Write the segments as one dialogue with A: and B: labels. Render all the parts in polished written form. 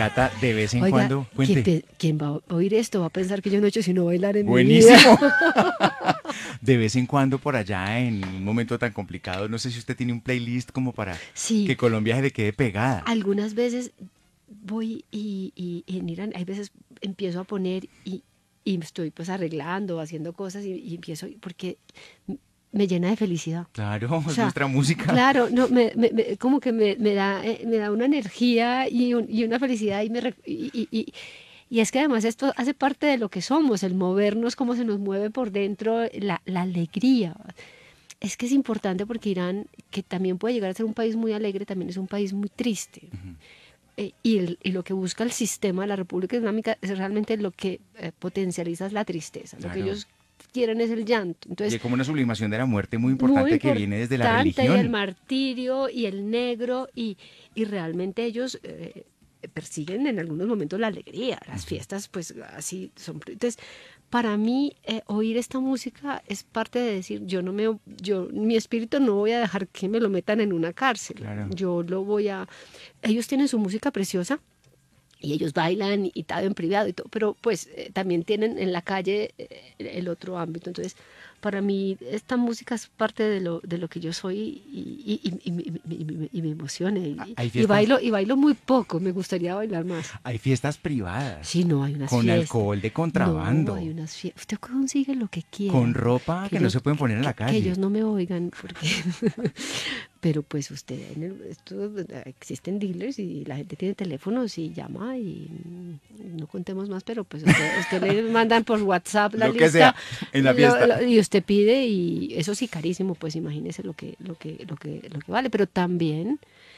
A: Cata, de vez en
B: Oiga,
A: cuando, cuente.
B: quien va a oír esto va a pensar que yo no he hecho sino bailar en mi vida.
A: Buenísimo. De vez en cuando por allá, en un momento tan complicado, no sé si usted tiene un playlist como para
B: Sí,
A: que Colombia se le quede pegada.
B: algunas veces voy y en Irán, hay veces empiezo a poner y estoy pues arreglando, haciendo cosas y empiezo, porque me llena de felicidad.
A: Claro,
B: O
A: es
B: sea,
A: nuestra música.
B: claro, no, como que me da una energía y una felicidad y es que además esto hace parte de lo que somos, el movernos, cómo se nos mueve por dentro, la alegría. Es que es importante porque Irán, que también puede llegar a ser un país muy alegre, también es un país muy triste. Y lo que busca el sistema de la República Islámica es realmente lo que potencializa es la tristeza. Lo que
A: Claro.
B: ellos quieren es el llanto.
A: Y
B: Entonces,
A: hay como una sublimación de la muerte muy
B: muy
A: importante que viene desde la
B: importante, y el
A: religión.
B: martirio y el negro, y realmente ellos persiguen en algunos momentos la alegría, las fiestas pues así son. Entonces, para mí oír esta música es parte de decir, mi espíritu no voy a dejar que me lo metan en una cárcel,
A: Claro.
B: yo lo voy a... Ellos tienen su música preciosa, y ellos bailan y tal en privado y todo, pero pues también tienen en la calle el otro ámbito. Entonces, para mí esta música es parte de lo que yo soy y me emociona
A: Hay fiestas,
B: y bailo muy poco, me gustaría bailar más.
A: hay fiestas privadas,
B: Sí, no, hay unas
A: con
B: fiestas.
A: alcohol de
B: No, hay
A: contrabando,
B: unas fiestas. Usted consigue lo que
A: con
B: quiera.
A: ropa que no se pueden poner en la
B: Que ellos
A: calle.
B: no me oigan, porque pero pues usted, existen dealers y la gente tiene teléfonos y llama y no contemos más, pero pues usted le mandan por WhatsApp la
A: Lo que
B: lista
A: sea, en la fiesta.
B: y usted pide, y eso sí carísimo, pues imagínese lo que vale, pero también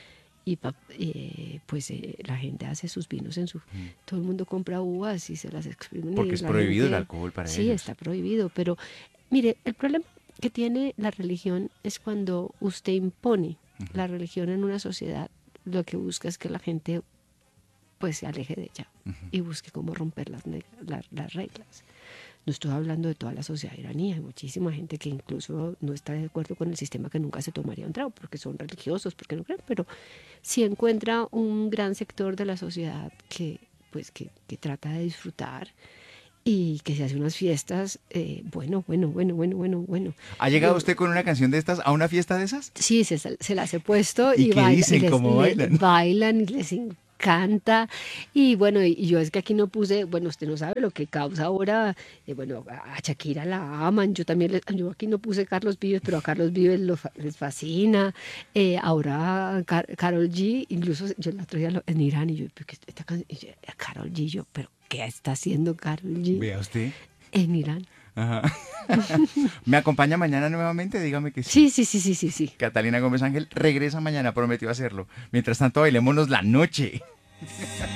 B: pues la gente hace sus vinos todo el mundo compra uvas y se las exprimen
A: Porque
B: y
A: es
B: la
A: prohibido el
B: gente,
A: alcohol para
B: sí,
A: ellos.
B: está prohibido, pero mire, el problema que tiene la religión es cuando usted impone la religión en una sociedad, lo que busca es que la gente pues se aleje de ella y busque cómo romper las reglas. No estoy hablando de toda la sociedad iraní, hay muchísima gente que incluso no está de acuerdo con el sistema, que nunca se tomaría un trago porque son religiosos, porque no creen, pero sí encuentra un gran sector de la sociedad que trata de disfrutar y que se hace unas fiestas, bueno.
A: ¿Ha llegado usted con una canción de estas a una fiesta de esas?
B: Sí, se las he puesto
A: ¿Y
B: y
A: qué
B: baila,
A: dicen? ¿Cómo bailan?
B: bailan y les encanta. Y bueno, y yo es que aquí no puse, bueno, usted no sabe lo que causa ahora, bueno, a Shakira la aman, yo aquí no puse Carlos Vives, pero a Carlos Vives les fascina. Ahora Karol G, incluso yo el otro día en Irán, y yo, Karol G, yo, pero ¿qué está haciendo Karol G
A: Vea usted.
B: en Irán?
A: Ajá. ¿Me acompaña mañana nuevamente? Dígame que sí.
B: Sí.
A: Catalina Gómez Ángel regresa mañana, prometió hacerlo. Mientras tanto, bailémonos la noche.